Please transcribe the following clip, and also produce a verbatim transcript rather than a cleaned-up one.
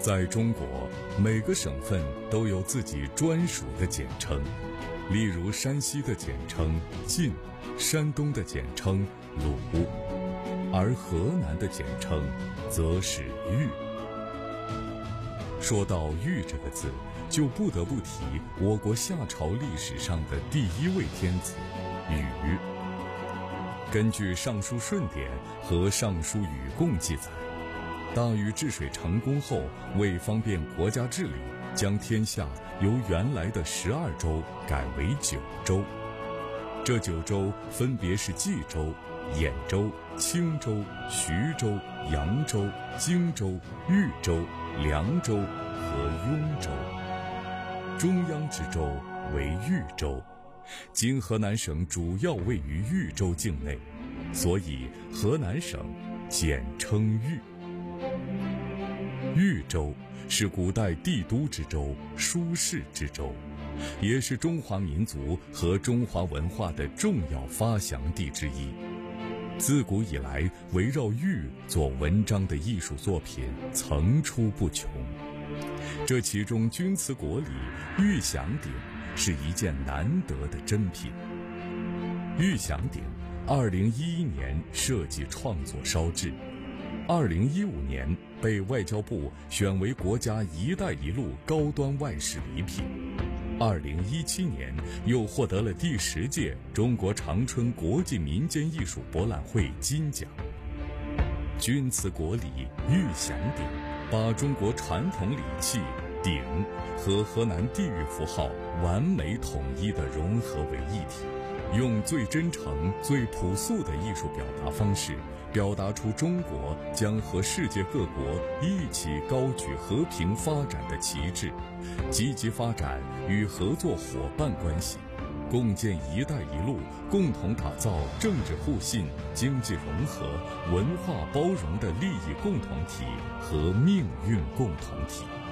在中国，每个省份都有自己专属的简称，例如山西的简称晋，山东的简称鲁，而河南的简称则是豫。说到豫这个字，就不得不提我国夏朝历史上的第一位天子禹。根据《尚书顺典》和《尚书禹贡》记载，大禹治水成功后，为方便国家治理，将天下由原来的十二州改为九州。这九州分别是冀州、兖州、青州、徐州、扬州、荆州、豫州、凉州和雍州。中央之州为豫州，今河南省主要位于豫州境内，所以河南省简称豫。豫州是古代帝都之州、舒适之州，也是中华民族和中华文化的重要发祥地之一。自古以来，围绕豫做文章的艺术作品层出不穷。这其中钧瓷国礼玉响鼎是一件难得的珍品。玉响鼎二零一一年设计创作烧制，二零一五年被外交部选为国家“一带一路”高端外事礼品，二零一七年又获得了第十届中国长春国际民间艺术博览会金奖。钧瓷国礼玉响鼎把中国传统礼器鼎和河南地域符号完美统一地融合为一体，用最真诚、最朴素的艺术表达方式，表达出中国将和世界各国一起高举和平发展的旗帜，积极发展与合作伙伴关系，共建“一带一路”，共同打造政治互信、经济融合、文化包容的利益共同体和命运共同体。